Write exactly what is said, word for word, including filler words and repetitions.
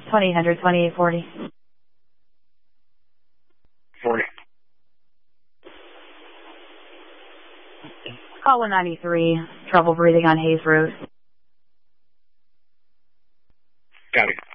twenty hundred, twenty-eight forty. forty. Call one ninety-three. Trouble breathing on Hayes Road. Got it.